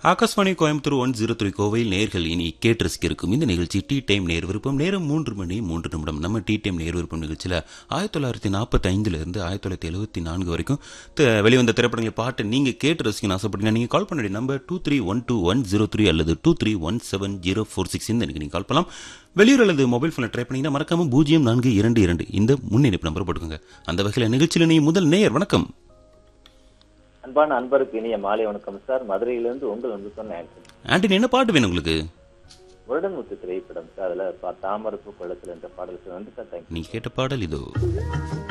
ஆகாஷ்வாணி கோயம்புத்தூர் 103 கோவையில் நேர்கள் இனி கேட்டு ரசிக்க இருக்கும் இந்த நிகழ்ச்சி டீ டைம் நேர் விருப்பம். நேரம் 3 மணி 3 நிமிடம். நம்ம டீ டைம் நேர் விருப்பம் நிகழ்ச்சியில் 1945 இருந்து 1974 வரைக்கும் வெளிவந்த திரைப்படங்களை பாட்டு நீங்கள் கேட்டு ரசிக்கணும் ஆசைப்பட்டீங்கன்னா நீங்கள் கால் பண்ண வேண்டிய நம்பர் 2312 அல்லது 23170446 இந்த நீங்கள் கால் பண்ணலாம். வெளியூர் அல்லது மொபைல் ஃபோனில் ட்ரை பண்ணிங்கன்னா மறக்காம 0422 இந்த முன்னிணைப்பு நம்பர் போட்டுக்கோங்க. அந்த வகையில் நிகழ்ச்சியில் நீ முதல் நேயர் வணக்கம். அன்பான அன்பருக்கு இனிய மாலை வணக்கம் சார். மதுரையிலிருந்து உங்கள் வந்து சொன்ன ஆண்டனி, என்ன பாட்டு வேணும் உங்களுக்கு? வருடன்முத்து திரைப்படம் சார். அதுல தாமரப்பு குளத்தில் என்ற பாடலுக்கு வந்து சார். நீ கேட்ட பாடல் இதோ.